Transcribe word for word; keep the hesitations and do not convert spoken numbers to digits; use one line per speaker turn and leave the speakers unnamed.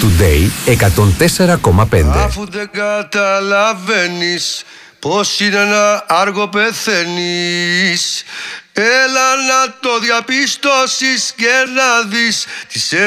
Today εκατόν τέσσερα κόμμα πέντε.
Αφού δεν καταλαβαίνεις πως είναι να άργο πεθαίνεις, έλα να το διαπιστώσεις και να δεις τις